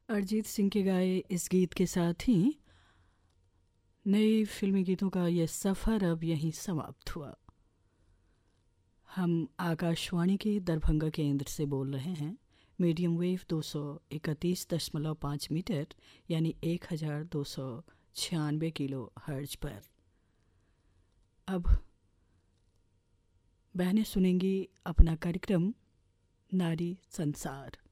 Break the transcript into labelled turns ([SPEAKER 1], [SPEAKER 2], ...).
[SPEAKER 1] अरिजीत सिंह के गाए इस गीत के साथ ही नए फिल्मी गीतों का यह सफ़र अब यहीं समाप्त हुआ। हम आकाशवाणी के दरभंगा केंद्र से बोल रहे हैं। मीडियम वेव 231.5 मीटर यानी 1296 किलो हर्ज पर। अब बहनें सुनेंगी अपना कार्यक्रम नारी संसार।